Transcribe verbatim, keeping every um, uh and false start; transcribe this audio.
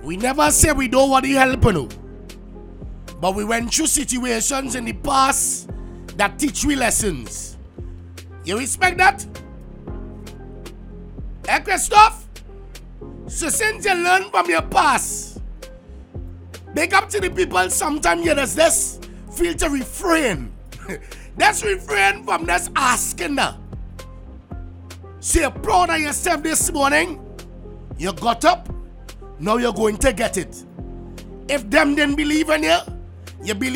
We never say we don't want to help you. But we went through situations in the past that teach we lessons. You respect that? Hey, Christophe? So since you learn from your past, big up to the people, sometimes you just this feel to refrain. Let's refrain from this asking now. So you're proud of yourself this morning. You got up. Now you're going to get it. If them didn't believe in you, you believe